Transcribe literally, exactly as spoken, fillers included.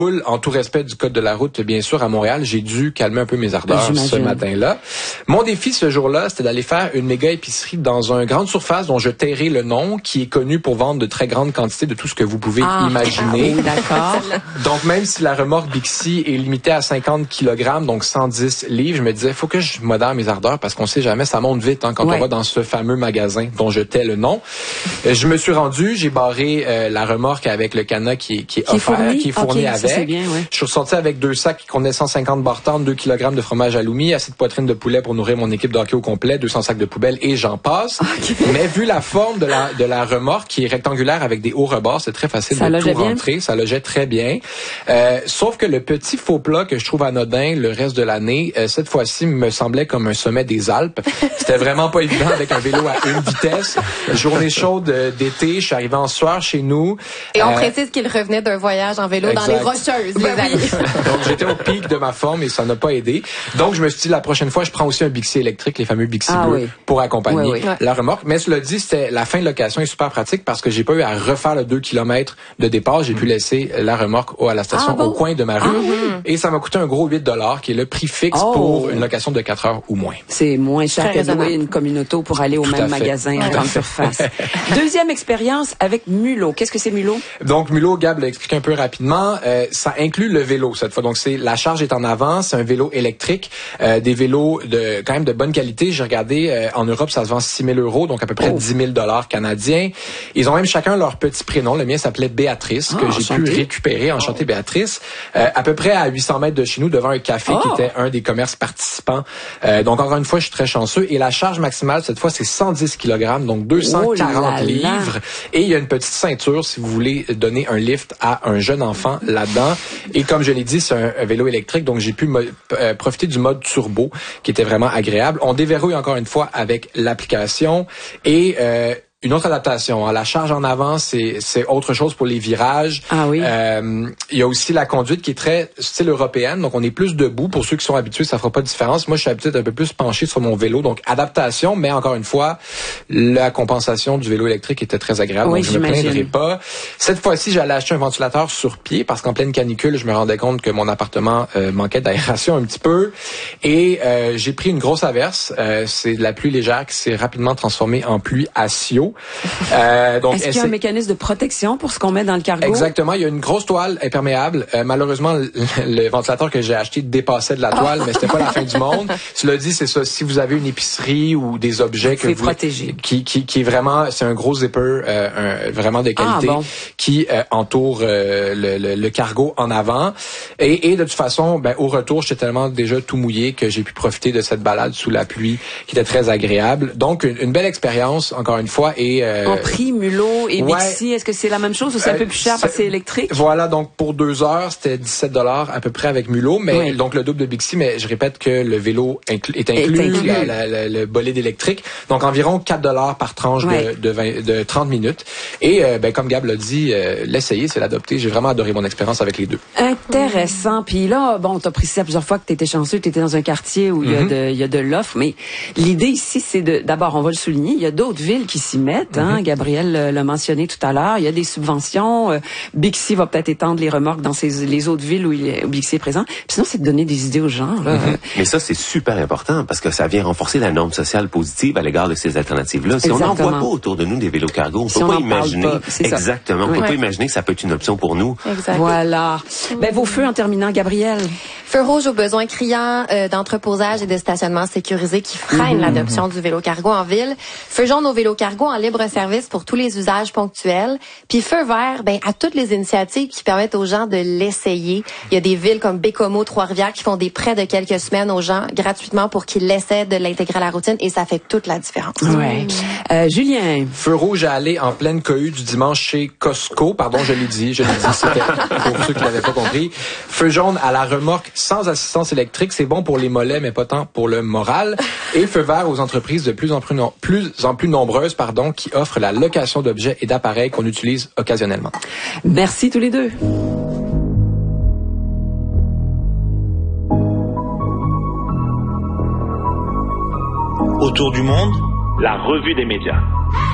En tout respect du code de la route, bien sûr, à Montréal, j'ai dû calmer un peu mes ardeurs J'imagine. ce matin-là. Mon défi ce jour-là, c'était d'aller faire une méga épicerie dans une grande surface dont je tairai le nom, qui est connu pour vendre de très grandes quantités de tout ce que vous pouvez ah, imaginer. Ah, d'accord. Donc, même si la remorque Bixi est limitée à cinquante kilogrammes, donc cent dix livres, je me disais, faut que je modère mes ardeurs parce qu'on sait jamais, ça monte vite hein, quand ouais. on va dans ce fameux magasin dont je tais le nom. Je me suis rendu, j'ai barré euh, la remorque avec le cadenas qui, qui est qui offert, fourni? qui est fourni okay, avec. Ça, bien, ouais. Je suis ressorti avec deux sacs qui contenaient cent cinquante bartendes, deux kilogrammes de fromage halloumi, assez de poitrine de poulet pour nourrir mon équipe de hockey au complet, deux cents sacs de poubelle et j'en passe. Okay. Mais vu la forme de la de la remorque qui est rectangulaire avec des hauts rebords, c'est très facile ça de tout bien. rentrer. Ça logeait très bien. Euh, sauf que le petit faux plat que je trouve anodin le reste de l'année, euh, cette fois-ci me semblait comme un sommet des Alpes. C'était vraiment pas évident avec un vélo à une vitesse. Journée chaude d'été, je suis arrivé en sueur chez nous. Et on euh, précise qu'il revenait d'un voyage en vélo exact. dans les Rocheuses, les amis. Donc, j'étais au pic de ma forme et ça n'a pas aidé. Donc, je me suis dit, la prochaine fois, je prends aussi un Bixi électrique, les fameux Bixi ah, bleus, oui. pour accompagner oui, oui. la remorque. Mais cela dit, c'était la fin de location est super pratique parce que j'ai pas eu à refaire le deux kilomètres de départ. J'ai pu laisser la remorque à la station ah, bon? au coin de ma rue. Ah, oui. Et ça m'a coûté un gros huit dollars, qui est le prix fixe oh. pour une location de quatre heures ou moins. C'est moins cher que de louer une communauto pour aller au Tout même magasin en grande surface. Deuxième expérience avec Mulot. Qu'est-ce que c'est Mulot? Donc, Mulot, Gab l'a expliqué un peu rapidement. Euh, ça inclut le vélo cette fois. Donc, c'est la charge est en avant. C'est un vélo électrique. Euh, des vélos de quand même de bonne qualité. J'ai regardé, euh, en Europe, ça se vend six mille euros, donc à peu près oh. dix mille dollars canadiens. Ils ont même chacun leur petit prénom. Le mien s'appelait Béatrice, ah, que j'ai pu récupérer. Enchantée, oh. Béatrice. Euh, à peu près à huit cents mètres de chez nous, devant un café oh. qui était un des commerces participants. Euh, donc, encore une fois, je suis très chanceux. Et la charge maximale, cette fois, c'est cent dix kilogrammes, donc deux cent quarante oh livres. Et il y a une petite ceinture si vous voulez donner un lift à un jeune enfant là-dedans. Et comme je l'ai dit, c'est un, un vélo électrique, donc j'ai pu mo- euh, profiter du mode turbo, qui était vraiment agréable. On déverrouille encore une fois avec l'application et euh, une autre adaptation, hein. La charge en avant, c'est c'est autre chose pour les virages. Ah oui. Euh, il y a aussi la conduite qui est très style européenne, donc on est plus debout. Pour ceux qui sont habitués, ça fera pas de différence. Moi, je suis habitué un peu plus penché sur mon vélo, donc adaptation, mais encore une fois, la compensation du vélo électrique était très agréable, oui, donc je me plaindrai pas. Cette fois-ci, j'allais acheter un ventilateur sur pied parce qu'en pleine canicule, je me rendais compte que mon appartement euh, manquait d'aération un petit peu, et euh, j'ai pris une grosse averse. Euh, c'est de la pluie légère qui s'est rapidement transformée en pluie à Sio. Euh, donc, Est-ce qu'il y a un mécanisme de protection pour ce qu'on met dans le cargo? Exactement. Il y a une grosse toile imperméable. Euh, malheureusement, le, le ventilateur que j'ai acheté dépassait de la toile, oh. mais c'était pas la fin du monde. Cela dit, c'est ça. Si vous avez une épicerie ou des objets vous que vous protéger, qui, qui, qui est vraiment, c'est un gros zipper, euh, un, vraiment de qualité, ah, bon. qui euh, entoure euh, le, le, le cargo en avant. Et, et de toute façon, ben au retour, j'étais tellement déjà tout mouillé que j'ai pu profiter de cette balade sous la pluie, qui était très agréable. Donc, une, une belle expérience, encore une fois, et euh, en prix, Mulot et ouais, Bixi, est-ce que c'est la même chose ou c'est euh, un peu plus cher parce que c'est électrique? Voilà, donc pour deux heures, c'était dix-sept dollars à peu près avec Mulot, mais oui. donc le double de Bixi, mais je répète que le vélo inclus, est inclus, est inclus. La, la, la, le bolide électrique, donc environ quatre dollars par tranche ouais. de, de, vingt, de trente minutes. Et euh, ben, comme Gab l'a dit, euh, l'essayer, c'est l'adopter. J'ai vraiment adoré mon expérience avec les deux. Intéressant. Puis là, bon, t'as précisé plusieurs fois que t'étais chanceux, t'étais dans un quartier où il mm-hmm. y a de, il y a de l'offre, mais l'idée ici, c'est de, d'abord, on va le souligner, il y a d'autres villes qui s'y mettent, hein, mm-hmm. Gabriel l'a mentionné tout à l'heure, il y a des subventions. Euh, Bixi va peut-être étendre les remorques dans ces, les autres villes où, il est, où Bixi est présent. Puis sinon, c'est de donner des idées aux gens. Là. Mm-hmm. Mais ça, c'est super important parce que ça vient renforcer la norme sociale positive à l'égard de ces alternatives-là. Si Exactement. on n'en voit pas autour de nous des vélos cargo, on si peut on pas imaginer. Pas, Exactement. Oui. On peut ouais. pas imaginer que ça peut être une option pour nous. Exact. Voilà. Mm-hmm. Ben, vos feux en terminant, Gabriel. Feu rouge aux besoins criants euh, d'entreposage et de stationnement sécurisé qui freinent mmh. l'adoption du vélo cargo en ville. Feu jaune au vélo cargo en libre service pour tous les usages ponctuels. Puis feu vert, ben à toutes les initiatives qui permettent aux gens de l'essayer. Il y a des villes comme Bécomo, Trois-Rivières qui font des prêts de quelques semaines aux gens gratuitement pour qu'ils l'essaient de l'intégrer à la routine et ça fait toute la différence. Ouais. Euh, Julien. Feu rouge à aller en pleine cohue du dimanche chez Costco. Pardon, je l'ai dit, je l'ai dit, c'était pour ceux qui l'avaient pas compris. Feu jaune à la remorque sans assistance électrique, c'est bon pour les mollets, mais pas tant pour le moral. Et feu vert aux entreprises de plus en plus, no- plus en plus nombreuses, pardon, qui offrent la location d'objets et d'appareils qu'on utilise occasionnellement. Merci tous les deux. Autour du monde, la revue des médias.